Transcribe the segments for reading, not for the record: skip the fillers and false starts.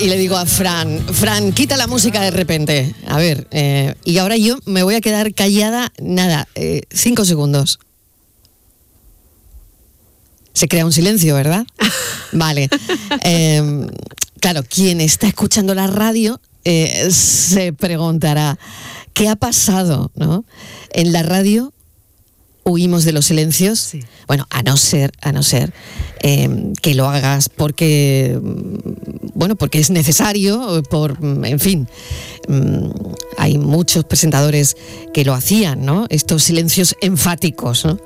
y le digo a Fran, quita la música de repente. A ver, y ahora yo me voy a quedar callada, 5 segundos. Se crea un silencio, ¿verdad? Vale. Claro, quien está escuchando la radio se preguntará, ¿qué ha pasado, no? En la radio huimos de los silencios. Sí. Bueno, a no ser que lo hagas porque es necesario, en fin. Hay muchos presentadores que lo hacían, ¿no? Estos silencios enfáticos, ¿no?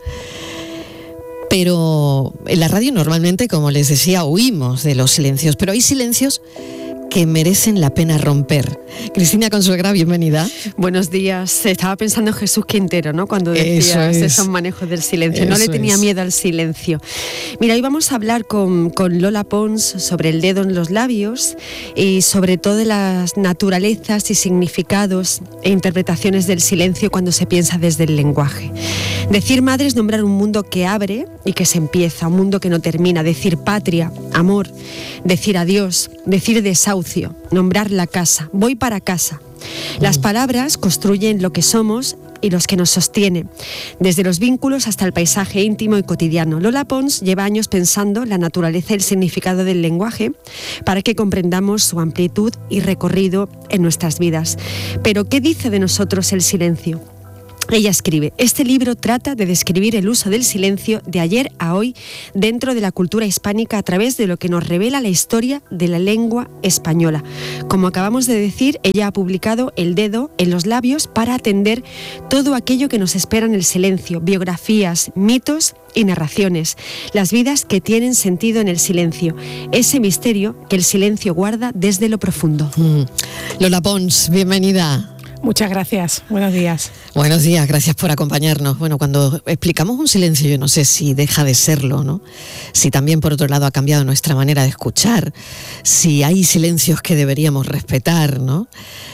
Pero en la radio normalmente, como les decía, huimos de los silencios, pero hay silencios que merecen la pena romper. Cristina Consuegra, bienvenida. Buenos días. Estaba pensando en Jesús Quintero, ¿no? Cuando decías esos manejos del silencio. No le tenía miedo al silencio. Mira, hoy vamos a hablar con Lola Pons sobre el dedo en los labios y sobre todo de las naturalezas y significados e interpretaciones del silencio cuando se piensa desde el lenguaje. Decir madre es nombrar un mundo que abre y que se empieza, un mundo que no termina. Decir patria, amor, decir adiós, decir desahucio, nombrar la casa, voy para casa. Las palabras construyen lo que somos y los que nos sostienen, desde los vínculos hasta el paisaje íntimo y cotidiano. Lola Pons lleva años pensando la naturaleza y el significado del lenguaje para que comprendamos su amplitud y recorrido en nuestras vidas. Pero, ¿qué dice de nosotros el silencio? Ella escribe, este libro trata de describir el uso del silencio de ayer a hoy dentro de la cultura hispánica a través de lo que nos revela la historia de la lengua española. Como acabamos de decir, ella ha publicado El dedo en los labios para atender todo aquello que nos espera en el silencio, biografías, mitos y narraciones, las vidas que tienen sentido en el silencio, ese misterio que el silencio guarda desde lo profundo. Lola Pons, bienvenida. Muchas gracias, buenos días. Buenos días, gracias por acompañarnos. Bueno, cuando explicamos un silencio, yo no sé si deja de serlo, ¿no? Si también, por otro lado, ha cambiado nuestra manera de escuchar, si hay silencios que deberíamos respetar, ¿no?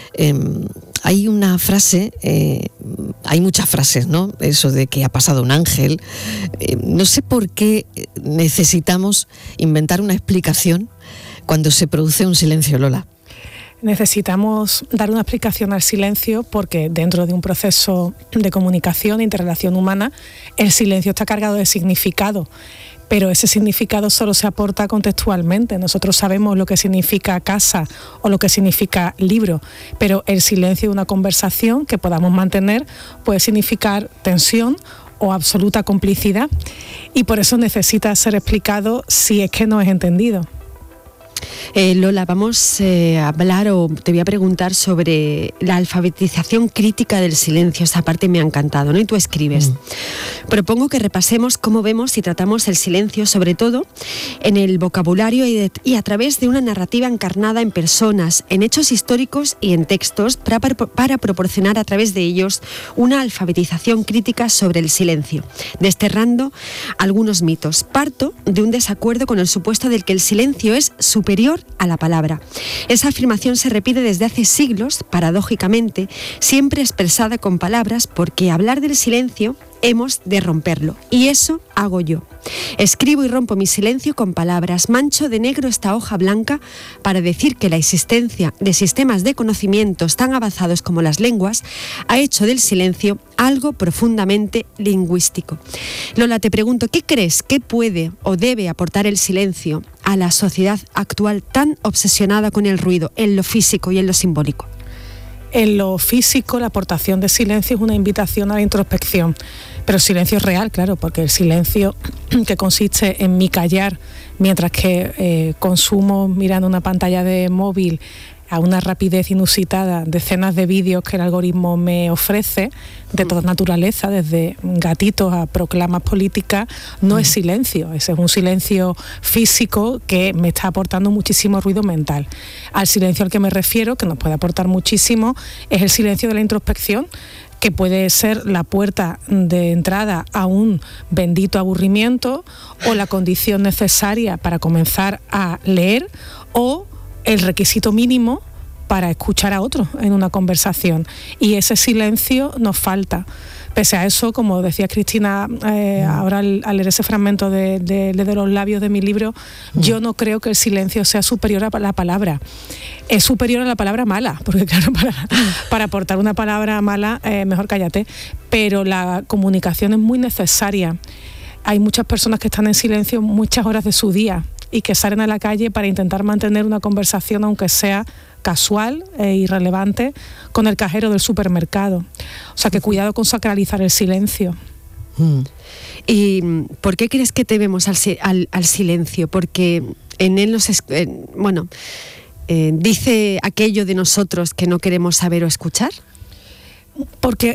Hay una frase, hay muchas frases, ¿no? Eso de que ha pasado un ángel. No sé por qué necesitamos inventar una explicación cuando se produce un silencio, Lola. Necesitamos dar una explicación al silencio porque dentro de un proceso de comunicación, interrelación humana, el silencio está cargado de significado, pero ese significado solo se aporta contextualmente. Nosotros sabemos lo que significa casa o lo que significa libro, pero el silencio de una conversación que podamos mantener puede significar tensión o absoluta complicidad, y por eso necesita ser explicado si es que no es entendido. Lola, vamos a hablar o te voy a preguntar sobre la alfabetización crítica del silencio. Esa parte me ha encantado, ¿no? Y tú escribes. Propongo que repasemos cómo vemos y tratamos el silencio, sobre todo en el vocabulario y a través de una narrativa encarnada en personas, en hechos históricos y en textos, para proporcionar a través de ellos una alfabetización crítica sobre el silencio, desterrando algunos mitos. Parto de un desacuerdo con el supuesto del que el silencio es superior a la palabra. Esa afirmación se repite desde hace siglos, paradójicamente, siempre expresada con palabras, porque hablar del silencio hemos de romperlo. Y eso hago yo. Escribo y rompo mi silencio con palabras. Mancho de negro esta hoja blanca para decir que la existencia de sistemas de conocimientos tan avanzados como las lenguas ha hecho del silencio algo profundamente lingüístico. Lola, te pregunto, ¿qué crees que puede o debe aportar el silencio a la sociedad actual tan obsesionada con el ruido, en lo físico y en lo simbólico? En lo físico, la aportación de silencio es una invitación a la introspección, pero silencio es real, claro, porque el silencio que consiste en mi callar mientras que consumo mirando una pantalla de móvil a una rapidez inusitada decenas de vídeos que el algoritmo me ofrece, de toda naturaleza, desde gatitos a proclamas políticas, no es silencio, ese es un silencio físico que me está aportando muchísimo ruido mental. Al silencio al que me refiero, que nos puede aportar muchísimo, es el silencio de la introspección, que puede ser la puerta de entrada a un bendito aburrimiento o la condición necesaria para comenzar a leer, o el requisito mínimo para escuchar a otro en una conversación, y ese silencio nos falta. Pese a eso, como decía Cristina ahora al leer ese fragmento de los labios de mi libro, yo no creo que el silencio sea superior a la palabra. Es superior a la palabra mala, porque claro, para aportar una palabra mala, mejor cállate, pero la comunicación es muy necesaria. Hay muchas personas que están en silencio muchas horas de su día y que salen a la calle para intentar mantener una conversación, aunque sea casual e irrelevante, con el cajero del supermercado. O sea, que cuidado con sacralizar el silencio. ¿Y por qué crees que debemos al silencio? Porque en él dice aquello de nosotros que no queremos saber o escuchar. Porque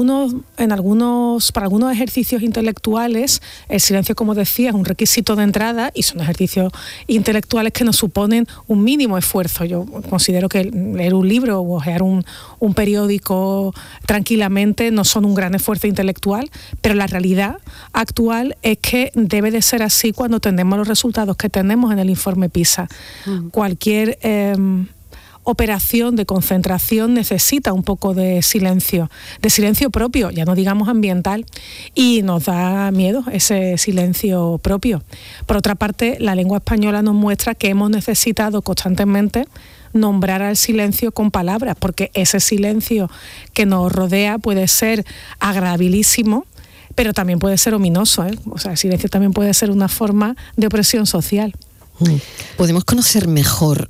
para algunos ejercicios intelectuales el silencio, como decía, es un requisito de entrada, y son ejercicios intelectuales que nos suponen un mínimo esfuerzo. Yo considero que leer un libro o ojear un periódico tranquilamente no son un gran esfuerzo intelectual, pero la realidad actual es que debe de ser así cuando tenemos los resultados que tenemos en el informe PISA. Cualquier operación de concentración necesita un poco de silencio propio, ya no digamos ambiental, y nos da miedo ese silencio propio. Por otra parte, la lengua española nos muestra que hemos necesitado constantemente nombrar al silencio con palabras, porque ese silencio que nos rodea puede ser agradabilísimo, pero también puede ser ominoso, ¿eh? O sea, el silencio también puede ser una forma de opresión social. Podemos conocer mejor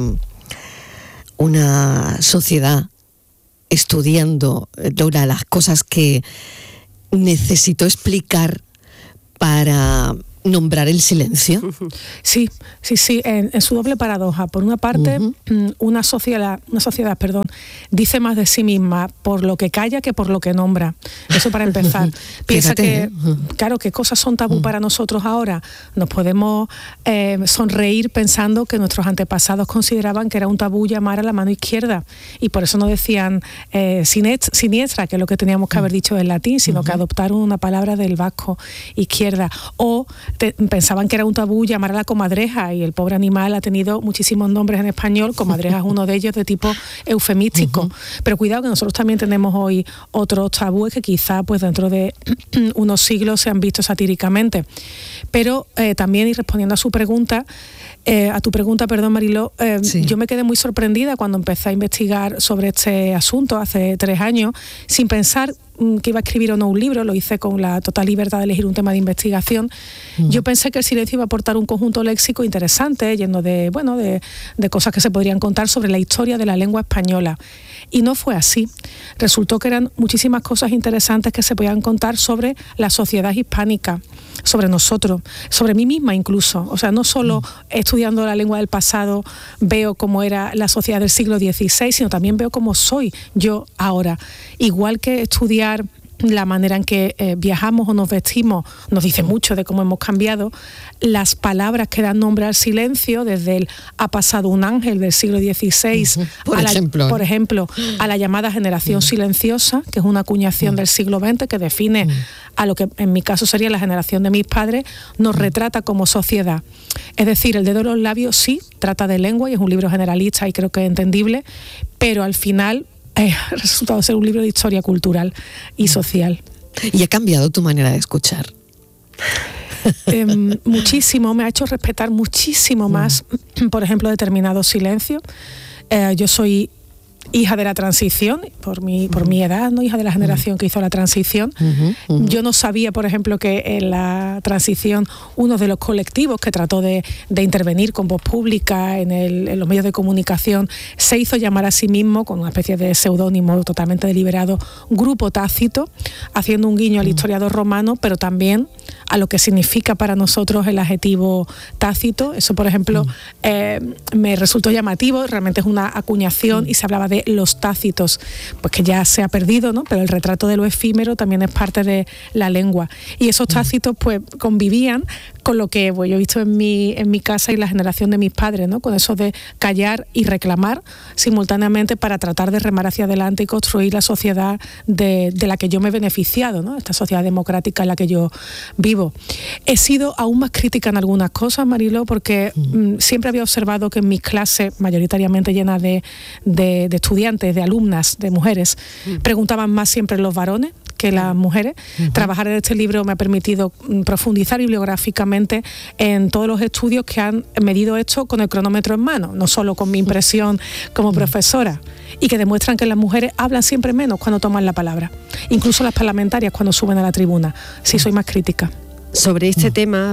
una sociedad estudiando, Laura, las cosas que necesito explicar para nombrar el silencio. Sí, en su doble paradoja. Por una parte, una sociedad, dice más de sí misma por lo que calla que por lo que nombra. Eso para empezar. Piensa que, claro, ¿qué cosas son tabú para nosotros ahora? Nos podemos sonreír pensando que nuestros antepasados consideraban que era un tabú llamar a la mano izquierda, y por eso no decían siniestra, que es lo que teníamos que haber dicho en latín, sino que adoptaron una palabra del vasco, izquierda. O pensaban que era un tabú llamar a la comadreja, y el pobre animal ha tenido muchísimos nombres en español. Comadreja es uno de ellos, de tipo eufemístico. Pero cuidado, que nosotros también tenemos hoy otros tabúes que quizá pues dentro de unos siglos se han visto satíricamente. Pero también, y respondiendo a tu pregunta, Mariló, yo me quedé muy sorprendida cuando empecé a investigar sobre este asunto hace 3 años, sin pensar que iba a escribir o no un libro. Lo hice con la total libertad de elegir un tema de investigación. Yo pensé que el silencio iba a aportar un conjunto léxico interesante, lleno de cosas que se podrían contar sobre la historia de la lengua española. Y no fue así. Resultó que eran muchísimas cosas interesantes que se podían contar sobre la sociedad hispánica, sobre nosotros, sobre mí misma incluso. O sea, no solo estudiando la lengua del pasado veo cómo era la sociedad del siglo XVI, sino también veo cómo soy yo ahora. Igual que estudiar la manera en que viajamos o nos vestimos nos dice mucho de cómo hemos cambiado, las palabras que dan nombre al silencio, desde el ha pasado un ángel del siglo XVI, por ejemplo, a la llamada generación silenciosa, que es una acuñación del siglo XX que define a lo que en mi caso sería la generación de mis padres, nos retrata como sociedad. Es decir, El dedo en los labios sí trata de lengua y es un libro generalista y creo que es entendible, pero al final ha resultado ser un libro de historia cultural y social. ¿Y ha cambiado tu manera de escuchar? Muchísimo, me ha hecho respetar muchísimo más, por ejemplo, determinados silencios. Yo soy hija de la transición, por mi edad, ¿no? Hija de la generación que hizo la transición. Yo no sabía, por ejemplo, que en la transición uno de los colectivos que trató de intervenir con voz pública en los medios de comunicación se hizo llamar a sí mismo, con una especie de seudónimo totalmente deliberado, Grupo Tácito, haciendo un guiño al historiador romano, pero también a lo que significa para nosotros el adjetivo tácito. Eso, por ejemplo, me resultó llamativo. Realmente es una acuñación y se hablaba de de los tácitos, pues que ya se ha perdido, ¿no? Pero el retrato de lo efímero también es parte de la lengua. Y esos tácitos pues convivían con lo que pues, yo he visto en mi casa y la generación de mis padres, ¿no? Con eso de callar y reclamar simultáneamente para tratar de remar hacia adelante y construir la sociedad de la que yo me he beneficiado, ¿no? Esta sociedad democrática en la que yo vivo. He sido aún más crítica en algunas cosas, Mariló, porque siempre había observado que en mis clases, mayoritariamente llenas de estudiantes, de alumnas, de mujeres, preguntaban más siempre los varones que las mujeres. Trabajar en este libro me ha permitido profundizar bibliográficamente en todos los estudios que han medido esto con el cronómetro en mano, no solo con mi impresión como profesora, y que demuestran que las mujeres hablan siempre menos cuando toman la palabra, incluso las parlamentarias cuando suben a la tribuna. Sí, soy más crítica. Sobre este tema,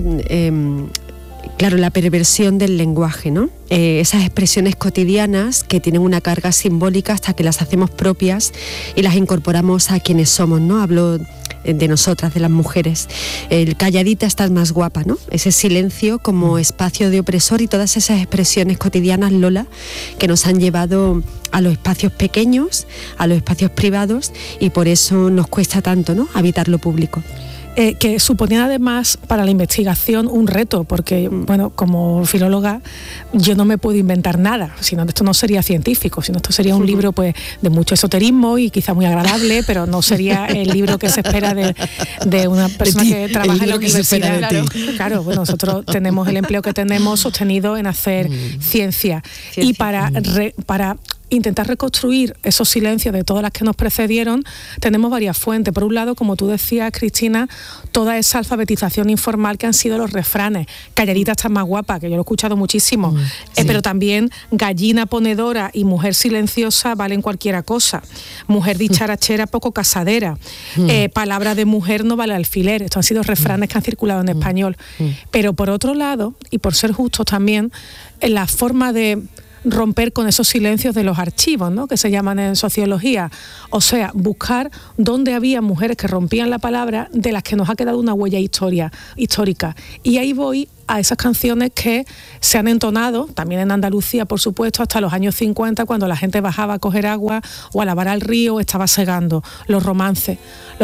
claro, la perversión del lenguaje, ¿no? Esas expresiones cotidianas que tienen una carga simbólica hasta que las hacemos propias y las incorporamos a quienes somos, ¿no? Hablo de nosotras, de las mujeres. El calladita estás más guapa, ¿no? Ese silencio como espacio de opresor y todas esas expresiones cotidianas, Lola, que nos han llevado a los espacios pequeños, a los espacios privados, y por eso nos cuesta tanto, ¿no? Habitar lo público. Que suponían además para la investigación un reto, porque, bueno, como filóloga yo no me puedo inventar nada, sino esto no sería científico, sino esto sería un libro pues de mucho esoterismo y quizá muy agradable, pero no sería el libro que se espera de una persona que trabaja en la universidad. Claro, bueno, nosotros tenemos el empleo que tenemos sostenido en hacer ciencia. Y para intentar reconstruir esos silencios de todas las que nos precedieron, tenemos varias fuentes. Por un lado, como tú decías, Cristina, toda esa alfabetización informal que han sido los refranes. Calladita estás más guapa, que yo lo he escuchado muchísimo, pero también gallina ponedora y mujer silenciosa valen cualquiera cosa. Mujer dicharachera, poco casadera. Palabra de mujer no vale alfiler. Estos han sido refranes que han circulado en español. Pero por otro lado, y por ser justos también, en la forma de romper con esos silencios de los archivos, ¿no? Que se llaman en sociología, o sea, buscar dónde había mujeres que rompían la palabra, de las que nos ha quedado una huella histórica. Y ahí voy a esas canciones que se han entonado, también en Andalucía, por supuesto, hasta los años 50, cuando la gente bajaba a coger agua o a lavar al río o estaba segando. Los romances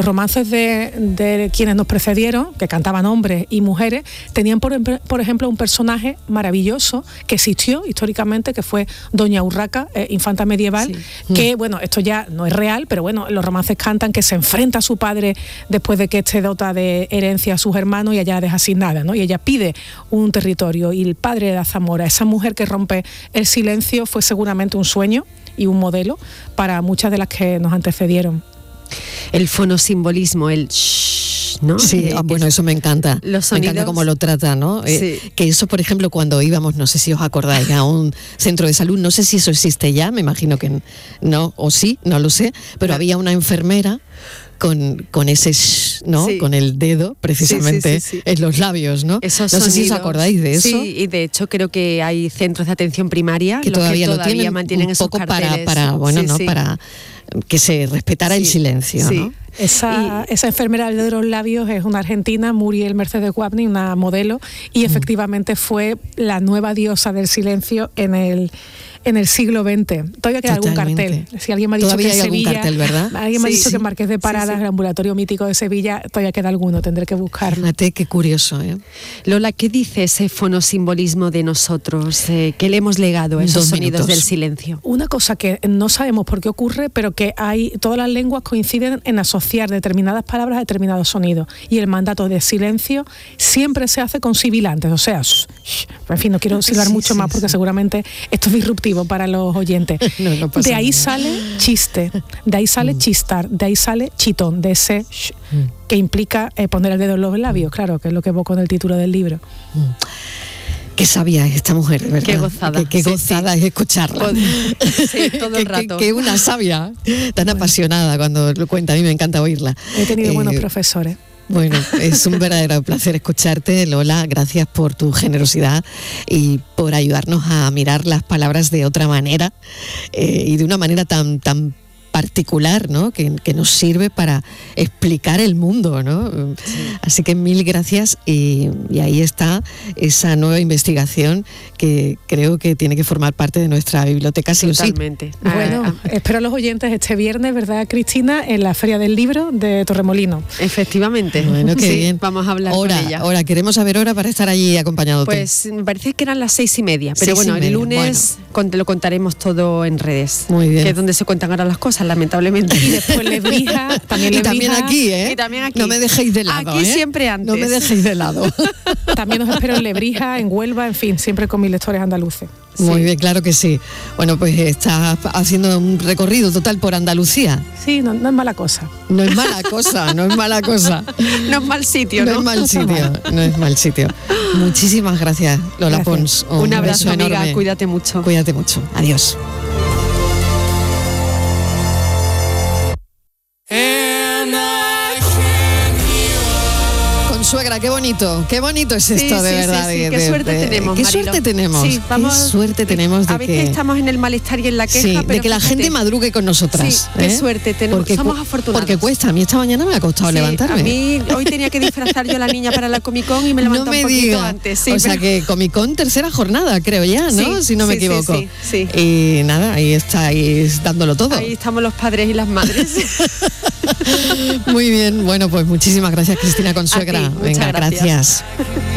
de quienes nos precedieron, que cantaban hombres y mujeres, tenían, por ejemplo, un personaje maravilloso que existió históricamente, que fue Doña Urraca, infanta medieval, que, bueno, esto ya no es real, pero bueno, los romances cantan que se enfrenta a su padre después de que éste dota de herencia a sus hermanos y ella la deja sin nada, ¿no? Y ella pide un territorio, y el padre de Zamora, esa mujer que rompe el silencio, fue seguramente un sueño y un modelo para muchas de las que nos antecedieron. El fonosimbolismo, el shh, ¿no? Sí, bueno, eso me encanta. Los sonidos, me encanta cómo lo trata, ¿no? Sí. Que eso, por ejemplo, cuando íbamos, no sé si os acordáis, a un centro de salud, no sé si eso existe ya, me imagino que no, o sí, no lo sé, pero había una enfermera con ese shh, ¿no? Sí. Con el dedo, precisamente, en los labios, ¿no? Esos no sonidos, sé si os acordáis de eso. Sí, y de hecho creo que hay centros de atención primaria que todavía mantienen un poco esos carteles. Para que se respetara el silencio, ¿no? Esa enfermera del dedo de los labios es una argentina, Muriel Mercedes Guapni, una modelo, y efectivamente fue la nueva diosa del silencio en el siglo XX. Todavía queda algún cartel. Si alguien me ha dicho que en Sevilla, cartel, ¿verdad? Alguien me ha dicho que en Marqués de Paradas, el ambulatorio mítico de Sevilla, todavía queda alguno, tendré que buscarlo. Fíjate, qué curioso, ¿eh? Lola, ¿qué dice ese fonosimbolismo de nosotros? ¿Qué le hemos legado a esos sonidos del silencio? Una cosa que no sabemos por qué ocurre, pero que todas las lenguas coinciden en asociar determinadas palabras a determinados sonidos. Y el mandato de silencio siempre se hace con sibilantes, o sea, en fin, no quiero silbar mucho más porque seguramente esto es disruptivo para los oyentes. No pasa de ahí nada. sale chiste, de ahí sale chistar, de ahí sale chitón, de ese que implica poner el dedo en los labios, claro, que es lo que evoco en el título del libro. Qué sabia es esta mujer, ¿verdad? Qué gozada. Qué gozada es escucharla. Sí, todo el rato. Que una sabia tan apasionada cuando lo cuenta. A mí me encanta oírla. He tenido buenos profesores. Bueno, es un verdadero placer escucharte, Lola. Gracias por tu generosidad y por ayudarnos a mirar las palabras de otra manera y de una manera tan particular, ¿no? Que nos sirve para explicar el mundo, ¿no? Sí. Así que mil gracias y ahí está esa nueva investigación que creo que tiene que formar parte de nuestra biblioteca sí o sí. Totalmente. Bueno, espero a los oyentes este viernes, ¿verdad, Cristina? En la Feria del Libro de Torremolinos. Efectivamente. Bueno, qué bien. Vamos a hablar con ella. Ahora, queremos saber hora para estar allí acompañándote. Pues me parece que eran las 6:30, pero bueno, el lunes lo contaremos todo en redes. Muy bien. Que es donde se cuentan ahora las cosas, lamentablemente. Y después Lebrija, también aquí, ¿eh? Y también aquí. No me dejéis de lado, aquí siempre antes. No me dejéis de lado. También os espero en Lebrija, en Huelva, en fin, siempre con mis lectores andaluces. Muy bien, claro que sí. Bueno, pues estás haciendo un recorrido total por Andalucía. Sí, no es mala cosa. No es mala cosa, no es mala cosa. No es mal sitio, ¿no? No es mal sitio, no es mal sitio. Muchísimas gracias, Lola Pons. Un abrazo, amiga, enorme. cuídate mucho. Cuídate mucho. Adiós. Suegra, qué bonito es esto, de verdad. Sí, qué suerte tenemos, qué Marilo. suerte tenemos. Sí, qué suerte tenemos de a veces estamos en el malestar y en la queja, sí, pero de que la gente madrugue con nosotras. Sí, qué suerte tenemos, somos afortunados. Porque cuesta, a mí esta mañana me ha costado levantarme. A mí hoy tenía que disfrazar yo a la niña para la Comic Con y me levanté un poquito antes. Sí, o sea que Comic Con tercera jornada, creo ya, ¿no? Sí, si no me equivoco. Sí. Y nada, ahí estáis dándolo todo. Ahí estamos los padres y las madres. Muy bien, bueno, pues muchísimas gracias, Cristina Consuegra. A ti, venga, gracias.